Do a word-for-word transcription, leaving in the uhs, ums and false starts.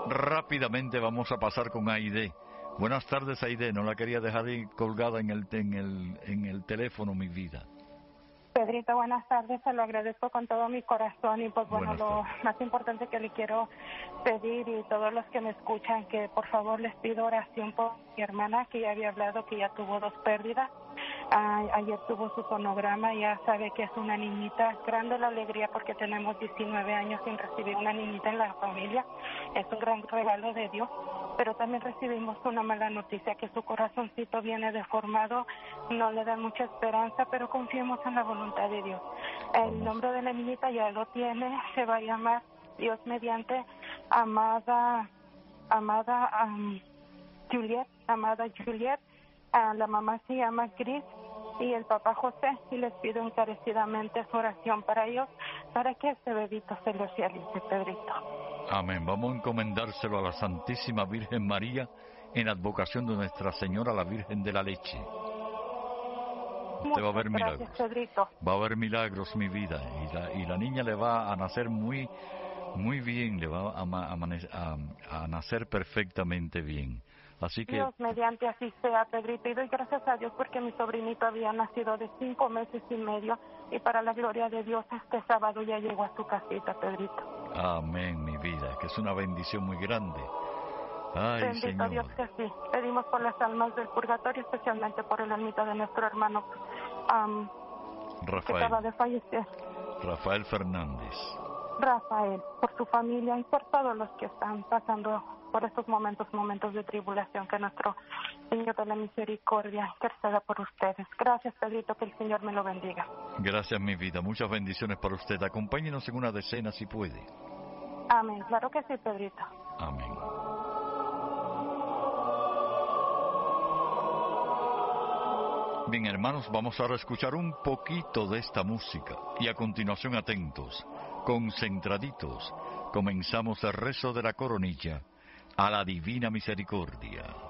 rápidamente vamos a pasar con Aide. Buenas tardes, Aide. No la quería dejar ahí colgada en el, en el, en el teléfono, mi vida. Pedrito, buenas tardes, se lo agradezco con todo mi corazón y pues bueno, lo más importante que le quiero pedir y todos los que me escuchan, que por favor les pido oración por mi hermana que ya había hablado que ya tuvo dos pérdidas. Ah, ayer tuvo su sonograma, ya sabe que es una niñita, es grande la alegría porque tenemos diecinueve años sin recibir una niñita en la familia, es un gran regalo de Dios, pero también recibimos una mala noticia que su corazoncito viene deformado, no le da mucha esperanza, pero confiemos en la voluntad de Dios. El nombre de la niñita ya lo tiene, se va a llamar Dios mediante Amada, Amada um, Juliet, Amada Juliet. Uh, la mamá se llama Cris y el papá José, y les pido encarecidamente su oración para ellos, para que este bebito se lo realice, Pedrito. Amén. Vamos a encomendárselo a la Santísima Virgen María en advocación de Nuestra Señora, la Virgen de la Leche. Usted Muchas va a ver gracias, milagros. Pedrito. Va a haber milagros, mi vida. Y la, y la niña le va a nacer muy, muy bien, le va a, a, a, a nacer perfectamente bien. Así que Dios mediante así sea, Pedrito, y doy gracias a Dios porque mi sobrinito había nacido de cinco meses y medio y para la gloria de Dios este sábado ya llegó a su casita, Pedrito. Amén, mi vida, que es una bendición muy grande. Ay, bendito Señor. Dios que sí. Pedimos por las almas del purgatorio, especialmente por el almita de nuestro hermano um, Rafael. que acaba de fallecer. Rafael Fernández. Rafael, por su familia y por todos los que están pasando por estos momentos, momentos de tribulación, que nuestro Señor de la Misericordia interceda por ustedes. Gracias, Pedrito, que el Señor me lo bendiga. Gracias, mi vida. Muchas bendiciones para usted. Acompáñenos en una decena si puede. Amén. Claro que sí, Pedrito. Amén. Bien, hermanos, vamos ahora a escuchar un poquito de esta música y a continuación atentos, concentraditos, comenzamos el rezo de la coronilla a la Divina Misericordia.